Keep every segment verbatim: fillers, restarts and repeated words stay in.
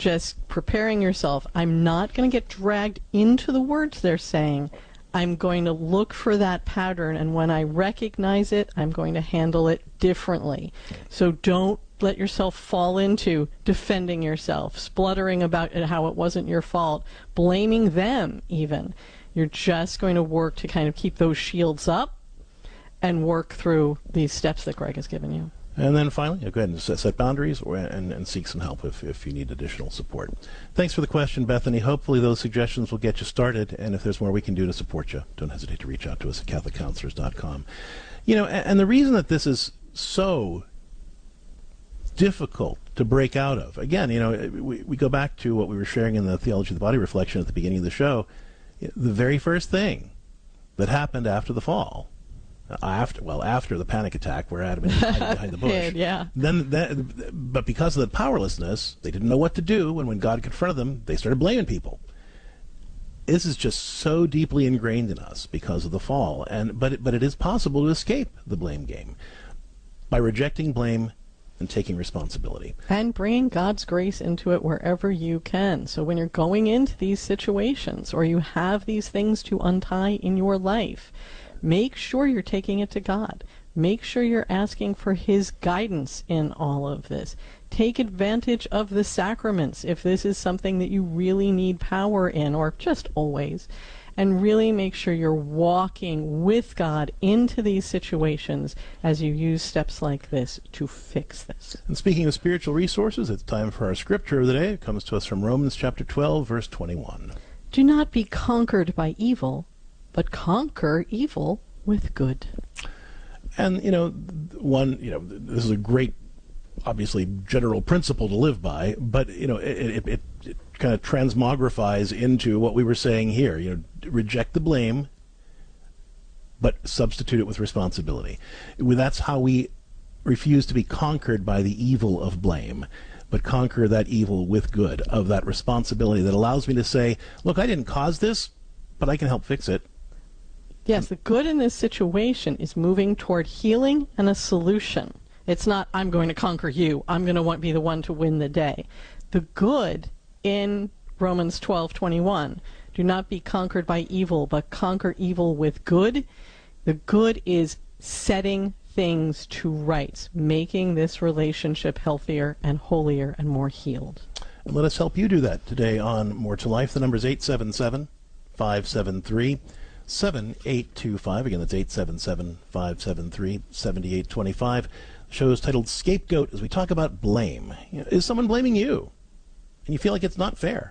just preparing yourself. I'm not going to get dragged into the words they're saying. I'm going to look for that pattern, and when I recognize it, I'm going to handle it differently. So don't let yourself fall into defending yourself, spluttering about it, how it wasn't your fault, blaming them even. You're just going to work to kind of keep those shields up and work through these steps that Greg has given you. And then finally, go ahead and set, set boundaries or, and, and seek some help if, if you need additional support. Thanks for the question, Bethany. Hopefully those suggestions will get you started, and if there's more we can do to support you, don't hesitate to reach out to us at Catholic Counselors dot com. You know, and, and the reason that this is so difficult to break out of, again, you know, we, we go back to what we were sharing in the Theology of the Body reflection at the beginning of the show. The very first thing that happened after the fall, After well, after the panic attack where Adam and Eve hid behind the bush. yeah. Then, that, but because of the powerlessness, they didn't know what to do. And when God confronted them, they started blaming people. This is just so deeply ingrained in us because of the fall. And but it, but it is possible to escape the blame game by rejecting blame and taking responsibility. And bringing God's grace into it wherever you can. So when you're going into these situations or you have these things to untie in your life, make sure you're taking it to God. Make sure you're asking for His guidance in all of this. Take advantage of the sacraments if this is something that you really need power in, or just always. And really make sure you're walking with God into these situations as you use steps like this to fix this. And speaking of spiritual resources, it's time for our scripture of the day. It comes to us from Romans chapter twelve, verse twenty-one. Do not be conquered by evil, but conquer evil with good. And, you know, one, you know, this is a great, obviously, general principle to live by, but, you know, it, it, it, it kind of transmogrifies into what we were saying here. You know, reject the blame, but substitute it with responsibility. That's how we refuse to be conquered by the evil of blame, but conquer that evil with good, of that responsibility that allows me to say, look, I didn't cause this, but I can help fix it. Yes, the good in this situation is moving toward healing and a solution. It's not, I'm going to conquer you. I'm going to want, be the one to win the day. The good in Romans twelve twenty-one, do not be conquered by evil, but conquer evil with good. The good is setting things to rights, making this relationship healthier and holier and more healed. And let us help you do that today on More to Life. The number is eight seven seven, five seven three, seven eight two five. Again, that's eight seven seven, five seven three, seven eight two five. The show is titled Scapegoat as we talk about blame. You know, is someone blaming you and you feel like it's not fair?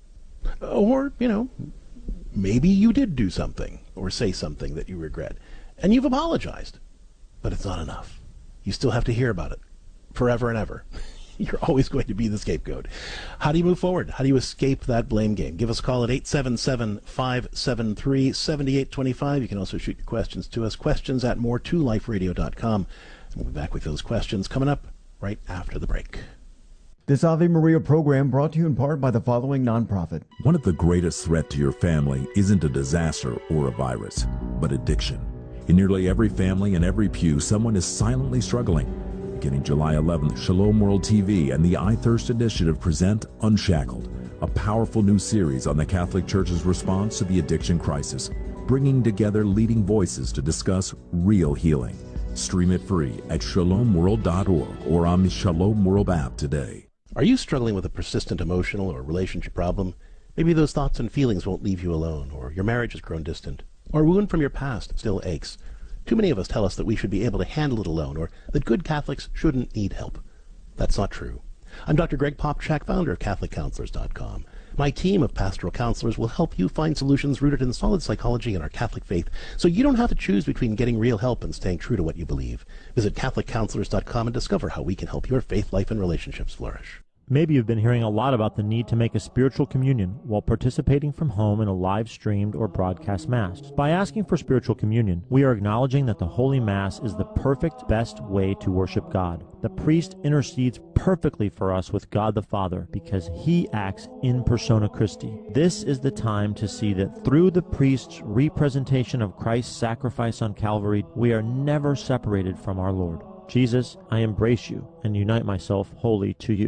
Or, you know, maybe you did do something or say something that you regret and you've apologized, but it's not enough. You still have to hear about it forever and ever. You're always going to be the scapegoat. How do you move forward? How do you escape that blame game? Give us a call at eight seven seven, five seven three, seven eight two five. You can also shoot your questions to us, questions at more to life radio dot com. We'll be back with those questions coming up right after the break. This Ave Maria program brought to you in part by the following nonprofit. One of the greatest threats to your family isn't a disaster or a virus, but addiction. In nearly every family and every pew, someone is silently struggling. Beginning July eleventh, Shalom World T V and the I Thirst Initiative present Unshackled, a powerful new series on the Catholic Church's response to the addiction crisis, bringing together leading voices to discuss real healing. Stream it free at shalom world dot org or on the Shalom World app today. Are you struggling with a persistent emotional or relationship problem? Maybe those thoughts and feelings won't leave you alone, or your marriage has grown distant, or a wound from your past still aches. Too many of us tell us that we should be able to handle it alone, or that good Catholics shouldn't need help. That's not true. I'm Doctor Greg Popchak, founder of Catholic Counselors dot com. My team of pastoral counselors will help you find solutions rooted in solid psychology and our Catholic faith, so you don't have to choose between getting real help and staying true to what you believe. Visit Catholic Counselors dot com and discover how we can help your faith life and relationships flourish. Maybe you've been hearing a lot about the need to make a spiritual communion while participating from home in a live-streamed or broadcast Mass. By asking for spiritual communion, we are acknowledging that the Holy Mass is the perfect, best way to worship God. The priest intercedes perfectly for us with God the Father because he acts in persona Christi. This is the time to see that through the priest's representation of Christ's sacrifice on Calvary, we are never separated from our Lord. Jesus, I embrace you and unite myself wholly to you.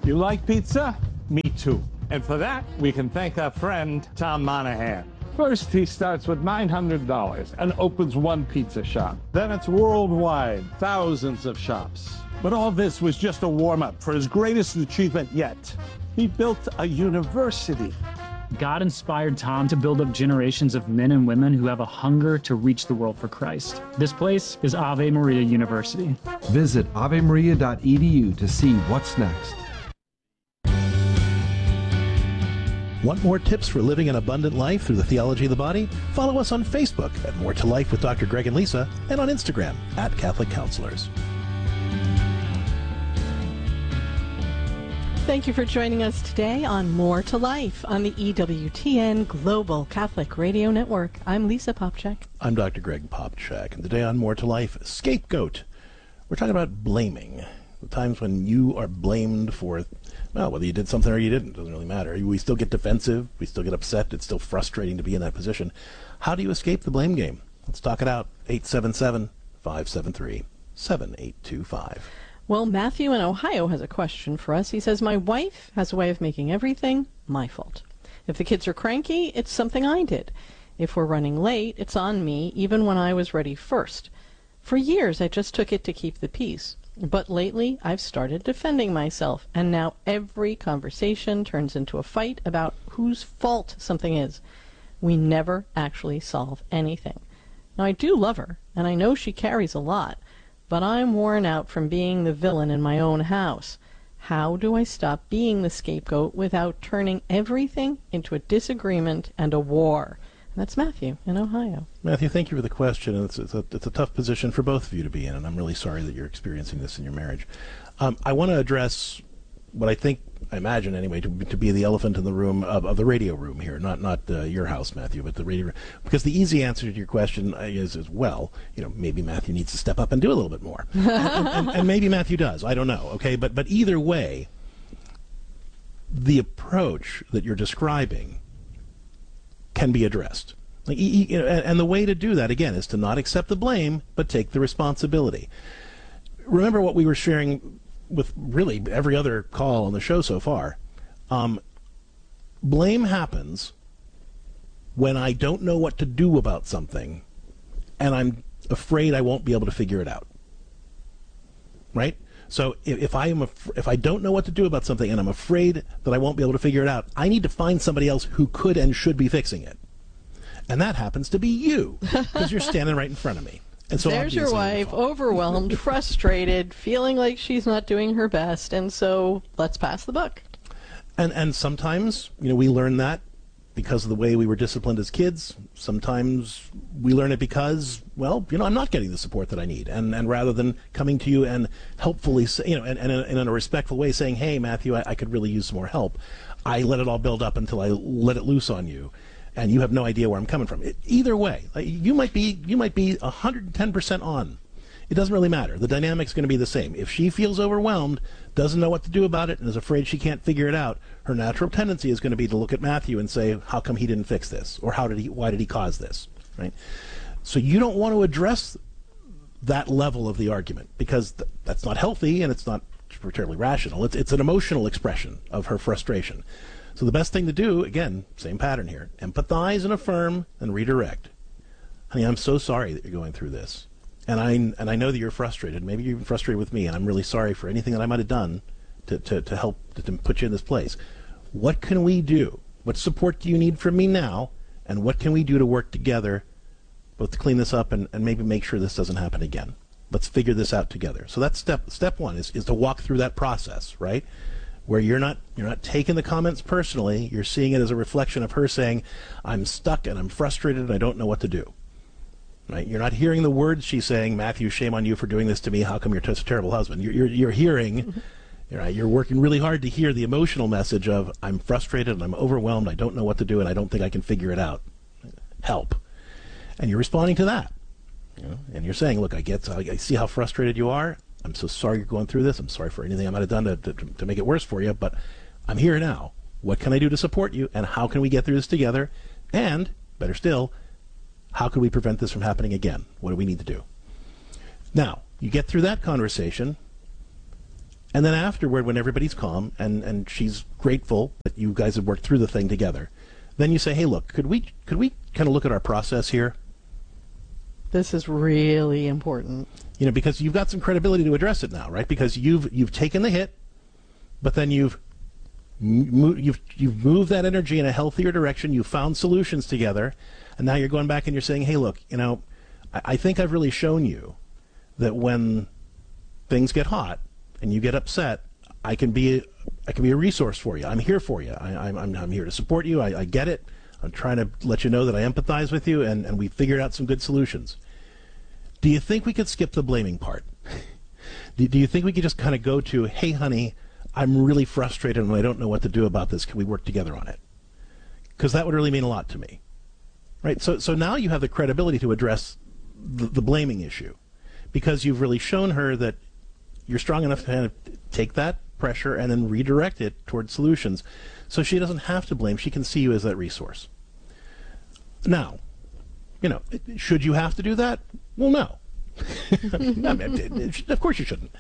You like pizza? Me too. And for that, we can thank our friend, Tom Monahan. First, he starts with nine hundred dollars and opens one pizza shop. Then it's worldwide, thousands of shops. But all this was just a warm-up for his greatest achievement yet. He built a university. God inspired Tom to build up generations of men and women who have a hunger to reach the world for Christ. This place is Ave Maria University. Visit ave maria dot e d u to see what's next. Want more tips for living an abundant life through the theology of the body? Follow us on Facebook at More to Life with Doctor Greg and Lisa, and on Instagram at Catholic Counselors. Thank you for joining us today on More to Life on the E W T N Global Catholic Radio Network. I'm Lisa Popchak. I'm Doctor Greg Popchak, and today on More to Life, scapegoat. We're talking about blaming. The times when you are blamed for, well, whether you did something or you didn't, doesn't really matter. We still get defensive. We still get upset. It's still frustrating to be in that position. How do you escape the blame game? Let's talk it out. eight seven seven, five seven three, seven eight two five. Well, Matthew in Ohio has a question for us. He says, my wife has a way of making everything my fault. If the kids are cranky, it's something I did. If we're running late, it's on me, even when I was ready first. For years, I just took it to keep the peace. But lately, I've started defending myself, and now every conversation turns into a fight about whose fault something is. We never actually solve anything. Now, I do love her, and I know she carries a lot, but I'm worn out from being the villain in my own house. How do I stop being the scapegoat without turning everything into a disagreement and a war? And that's Matthew in Ohio. Matthew, thank you for the question. It's, it's, a, it's a tough position for both of you to be in, and I'm really sorry that you're experiencing this in your marriage. Um, I want to address what I think, I imagine anyway, to, to be the elephant in the room of, of the radio room here, not not uh, your house, Matthew, but the radio room. Because the easy answer to your question is, is, well, you know, maybe Matthew needs to step up and do a little bit more. and, and, and maybe Matthew does. I don't know, okay? But, but either way, the approach that you're describing can be addressed. Like, you know, and the way to do that, again, is to not accept the blame, but take the responsibility. Remember what we were sharing with really every other call on the show so far. Um, blame happens when I don't know what to do about something, and I'm afraid I won't be able to figure it out. Right? So if, if I am af- if I don't know what to do about something and I'm afraid that I won't be able to figure it out, I need to find somebody else who could and should be fixing it. And that happens to be you, because you're standing right in front of me. And so there's your wife, overwhelmed, frustrated, feeling like she's not doing her best, and so let's pass the buck. And and sometimes, you know, we learn that because of the way we were disciplined as kids. Sometimes we learn it because, well, you know, I'm not getting the support that I need. And and rather than coming to you and helpfully, say, you know, and, and, and in a respectful way saying, hey, Matthew, I, I could really use some more help, I let it all build up until I let it loose on you. And you have no idea where I'm coming from. It, either way, like, you might be you might be one hundred ten percent on. It doesn't really matter. The dynamic's going to be the same. If she feels overwhelmed, doesn't know what to do about it, and is afraid she can't figure it out, her natural tendency is going to be to look at Matthew and say, how come he didn't fix this? Or how did he? Why did he cause this? Right? So you don't want to address that level of the argument, because th- that's not healthy, and it's not terribly rational. It's, it's an emotional expression of her frustration. So the best thing to do, again, same pattern here, empathize and affirm and redirect. Honey, I'm so sorry that you're going through this. And I and I know that you're frustrated. Maybe you're even frustrated with me, and I'm really sorry for anything that I might have done to, to, to help to, to put you in this place. What can we do? What support do you need from me now? And what can we do to work together, both to clean this up and, and maybe make sure this doesn't happen again? Let's figure this out together. So that's step step one, is, is to walk through that process, right? Where you're not you're not taking the comments personally, you're seeing it as a reflection of her saying, I'm stuck and I'm frustrated and I don't know what to do. Right? You're not hearing the words she's saying, Matthew, shame on you for doing this to me, how come you're such a terrible husband? You're you're, you're hearing, you're, right, you're working really hard to hear the emotional message of, I'm frustrated and I'm overwhelmed, I don't know what to do and I don't think I can figure it out. Help. And you're responding to that. You know? And you're saying, look, I get I see how frustrated you are. I'm so sorry you're going through this. I'm sorry for anything I might have done to, to, to make it worse for you, but I'm here now. What can I do to support you, and how can we get through this together? And, better still, how can we prevent this from happening again? What do we need to do? Now, you get through that conversation, And then afterward, when everybody's calm and, and she's grateful that you guys have worked through the thing together, then you say, hey, look, could we could we kind of look at our process here? This is really important. You know, because you've got some credibility to address it now, right? Because you've you've taken the hit, but then you've mo- you've you've moved that energy in a healthier direction. You've found solutions together, and now you're going back and you're saying, hey, look, you know, I, I think I've really shown you that when things get hot and you get upset, I can be a, I can be a resource for you. I'm here for you. I, I'm, I'm I'm here to support you. I, I get it. I'm trying to let you know that I empathize with you, and, and we figured out some good solutions. Do you think we could skip the blaming part? do, do you think we could just kind of go to, hey, honey, I'm really frustrated and I don't know what to do about this. Can we work together on it? Because that would really mean a lot to me. Right? So so now you have the credibility to address the, the blaming issue, because you've really shown her that you're strong enough to kind of take that pressure and then redirect it towards solutions. So she doesn't have to blame. She can see you as that resource. Now, you know, should you have to do that? Well, no. Of course you shouldn't.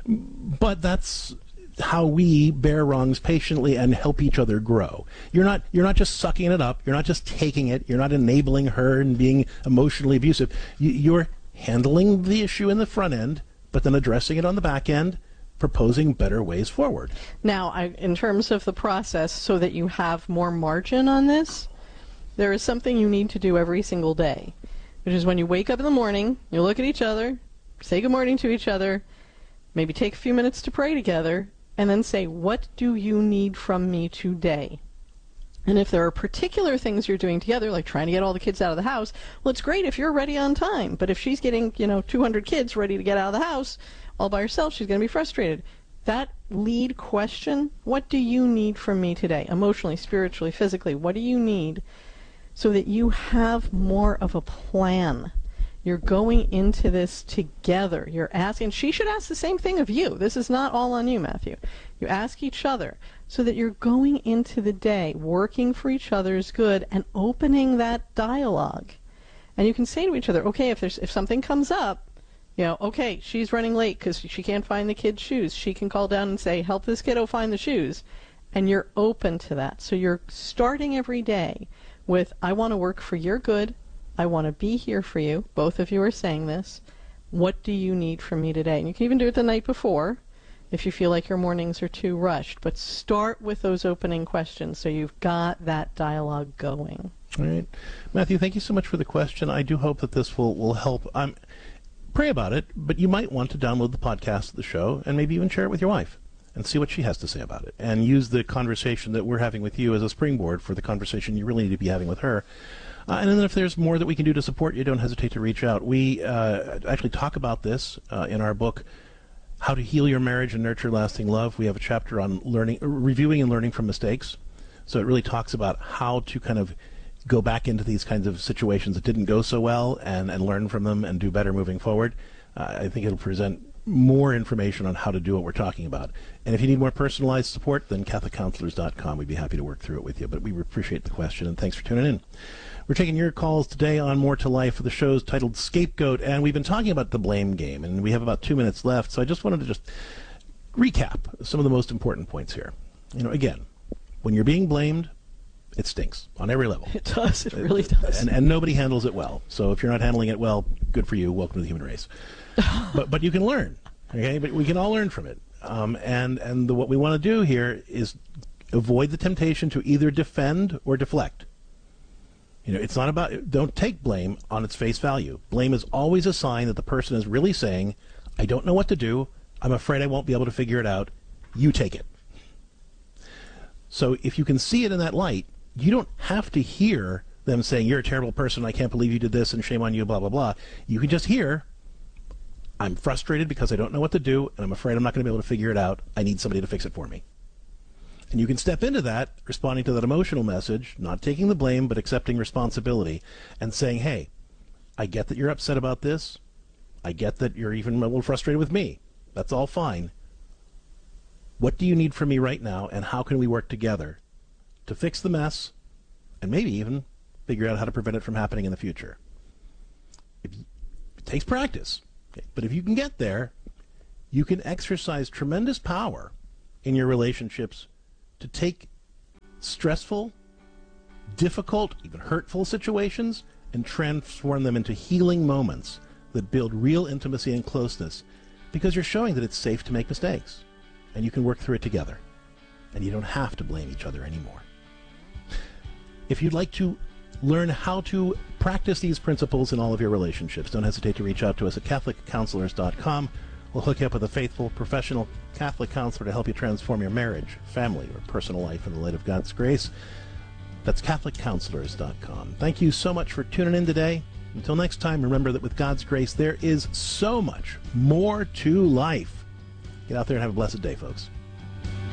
But that's how we bear wrongs patiently and help each other grow. You're not you're not just sucking it up. You're not just taking it. You're not enabling her and being emotionally abusive. You, you're handling the issue in the front end, but then addressing it on the back end, proposing better ways forward. Now, I, in terms of the process, so that you have more margin on this, there is something you need to do every single day, which is when you wake up in the morning, you look at each other, say good morning to each other, maybe take a few minutes to pray together, and then say, what do you need from me today? And if there are particular things you're doing together, like trying to get all the kids out of the house, well, it's great if you're ready on time. But if she's getting, you know, two hundred kids ready to get out of the house all by herself, she's going to be frustrated. That lead question, what do you need from me today? Emotionally, spiritually, physically, what do you need? So that you have more of a plan. You're going into this together. You're asking, she should ask the same thing of you. This is not all on you, Matthew. You ask each other, so that you're going into the day working for each other's good and opening that dialogue. And you can say to each other, okay, if there's if something comes up, you know, okay, she's running late because she can't find the kid's shoes. She can call down and say, help this kiddo find the shoes. And you're open to that. So you're starting every day with, I want to work for your good. I want to be here for you. Both of you are saying this. What do you need from me today? And you can even do it the night before if you feel like your mornings are too rushed. But start with those opening questions so you've got that dialogue going. All right. Matthew, thank you so much for the question. I do hope that this will, will help. Um, pray about it, but you might want to download the podcast of the show and maybe even share it with your wife and see what she has to say about it. And use the conversation that we're having with you as a springboard for the conversation you really need to be having with her. Uh, and then if there's more that we can do to support you, don't hesitate to reach out. We uh, actually talk about this uh, in our book, How to Heal Your Marriage and Nurture Lasting Love. We have a chapter on learning, reviewing and learning from mistakes. So it really talks about how to kind of go back into these kinds of situations that didn't go so well and, and learn from them and do better moving forward. Uh, I think it'll present more information on how to do what we're talking about. And if you need more personalized support, then Catholic Counselors dot com. We'd be happy to work through it with you. But we appreciate the question, and thanks for tuning in. We're taking your calls today on More to Life. The show's titled Scapegoat, and we've been talking about the blame game, and we have about two minutes left, so I just wanted to just recap some of the most important points here. You know, again, when you're being blamed, it stinks on every level. It does. It really does. And, and nobody handles it well. So if you're not handling it well, good for you. Welcome to the human race. but but you can learn, okay? But we can all learn from it. Um, and and the, what we want to do here is avoid the temptation to either defend or deflect. You know, it's not about, don't take blame on its face value. Blame is always a sign that the person is really saying, I don't know what to do. I'm afraid I won't be able to figure it out. You take it. So if you can see it in that light, you don't have to hear them saying, you're a terrible person, I can't believe you did this, and shame on you, blah, blah, blah. You can just hear, I'm frustrated because I don't know what to do, and I'm afraid I'm not going to be able to figure it out. I need somebody to fix it for me. And you can step into that, responding to that emotional message, not taking the blame, but accepting responsibility, and saying, hey, I get that you're upset about this. I get that you're even a little frustrated with me. That's all fine. What do you need from me right now, and how can we work together to fix the mess and maybe even figure out how to prevent it from happening in the future? If you, it takes practice, okay? But if you can get there, you can exercise tremendous power in your relationships to take stressful, difficult, even hurtful situations and transform them into healing moments that build real intimacy and closeness, because you're showing that it's safe to make mistakes and you can work through it together and you don't have to blame each other anymore. If you'd like to learn how to practice these principles in all of your relationships, don't hesitate to reach out to us at Catholic Counselors dot com. We'll hook you up with a faithful, professional Catholic counselor to help you transform your marriage, family, or personal life in the light of God's grace. That's Catholic Counselors dot com. Thank you so much for tuning in today. Until next time, remember that with God's grace, there is so much more to life. Get out there and have a blessed day, folks.